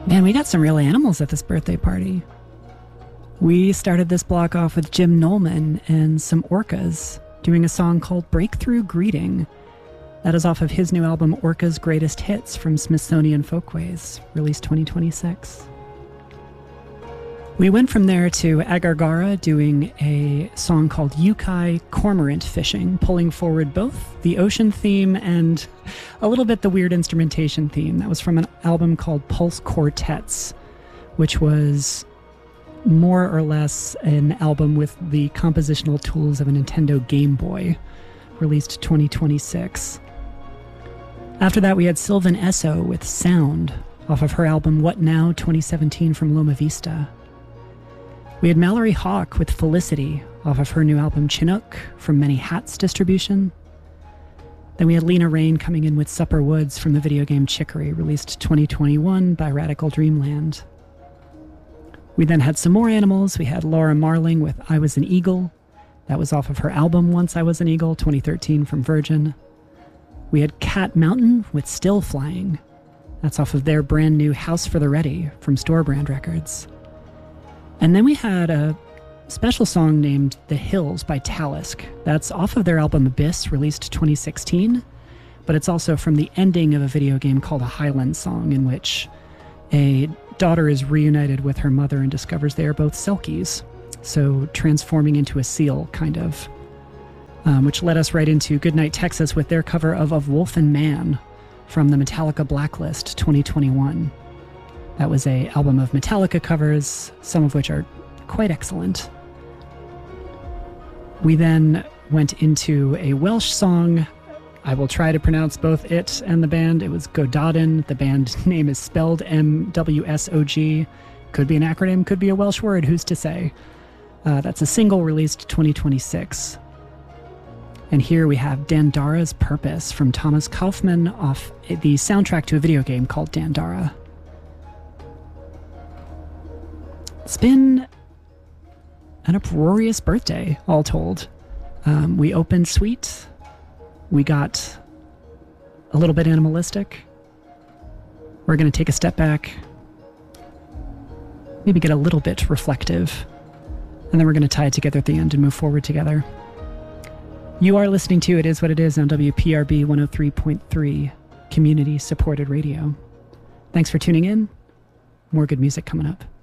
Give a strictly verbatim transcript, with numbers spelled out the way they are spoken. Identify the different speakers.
Speaker 1: Man, we got some real animals at this birthday party. We started this block off with Jim Nolman and some orcas doing a song called Breakthrough Greeting. That is off of his new album, Orca's Greatest Hits from Smithsonian Folkways, released twenty twenty-six. We went from there to Agargara doing a song called Yukai Cormorant Fishing, pulling forward both the ocean theme and a little bit the weird instrumentation theme. That was from an album called Pulse Quartets, which was more or less an album with the compositional tools of a Nintendo Game Boy, released twenty twenty-six. After that, we had Sylvan Esso with Sound, off of her album What Now twenty seventeen from Loma Vista. We had Mallory Hawk with Felicity, off of her new album Chinook from Many Hats distribution. Then we had Lena Raine coming in with Supper Woods from the video game Chicory, released twenty twenty-one by Radical Dreamland. We then had some more animals. We had Laura Marling with I Was an Eagle. That was off of her album Once I Was an Eagle, twenty thirteen from Virgin. We had Cat Mountain with Still Flying. That's off of their brand new House for the Ready from Store Brand Records. And then we had a special song named The Hills by Talisk. That's off of their album Abyss, released twenty sixteen, but it's also from the ending of a video game called A Highland Song, in which a daughter is reunited with her mother and discovers they are both Selkies, so transforming into a seal, kind of. Um, which led us right into Goodnight Texas with their cover of Of Wolf and Man from the Metallica Blacklist twenty twenty-one. That was a album of Metallica covers, some of which are quite excellent. We then went into a Welsh song. I will try to pronounce both it and the band. It was Gododin. The band name is spelled M W S O G. Could be an acronym, could be a Welsh word, who's to say? Uh, that's a single released twenty twenty-six. And here we have Dandara's Purpose from Thomas Kaufman off the soundtrack to a video game called Dandara. It's been an uproarious birthday, all told. Um, we opened sweet. We got a little bit animalistic. We're going to take a step back, maybe get a little bit reflective, and then we're going to tie it together at the end and move forward together. You are listening to It Is What It Is on W P R B one oh three point three, community-supported radio. Thanks for tuning in. More good music coming up.